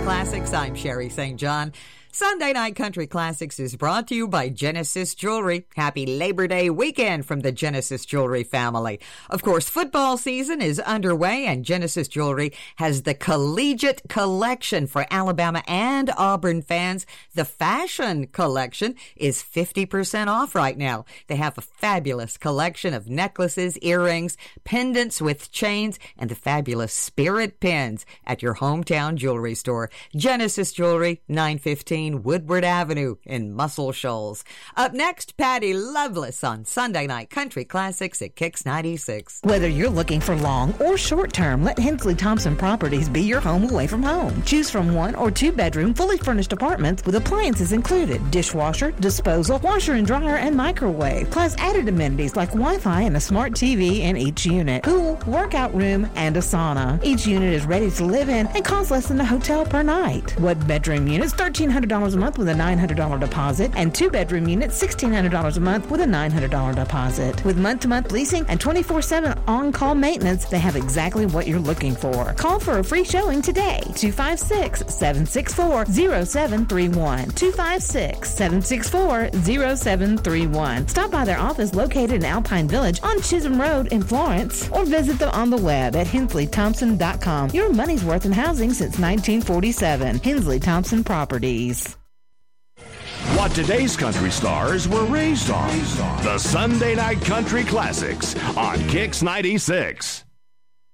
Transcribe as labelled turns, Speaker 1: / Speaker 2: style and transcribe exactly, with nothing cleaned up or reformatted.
Speaker 1: Classics. I'm Sherry Saint John. Sunday Night Country Classics is brought to you by Genesis Jewelry. Happy Labor Day weekend from the Genesis Jewelry family. Of course, football season is underway, and Genesis Jewelry has the Collegiate Collection for Alabama and Auburn fans. The Fashion Collection is fifty percent off right now. They have a fabulous collection of necklaces, earrings, pendants with chains, and the fabulous Spirit pins at your hometown jewelry store. Genesis Jewelry, nine fifteen Woodward Avenue in Muscle Shoals. Up next, Patty Loveless on Sunday Night Country Classics at Kicks ninety-six.
Speaker 2: Whether you're looking for long or short term, let Hensley Thompson Properties be your home away from home. Choose from one or two bedroom, fully furnished apartments with appliances included: dishwasher, disposal, washer and dryer, and microwave, plus added amenities like Wi-Fi and a smart T V in each unit, pool, workout room, and a sauna. Each unit is ready to live in and costs less than a hotel per night. One bedroom units, thirteen hundred dollars a month with a nine hundred dollars deposit, and two bedroom units, sixteen hundred dollars a month with a nine hundred dollars deposit. With month-to-month leasing and twenty-four seven on-call maintenance, they have exactly what you're looking for. Call for a free showing today. two five six, seven six four, zero seven three one. two five six, seven six four, zero seven three one. Stop by their office located in Alpine Village on Chisholm Road in Florence, or visit them on the web at hensley thompson dot com. Your money's worth in housing since nineteen forty-seven. Hensley Thompson Properties.
Speaker 3: What today's country stars were raised on. The Sunday Night Country Classics on Kicks ninety-six.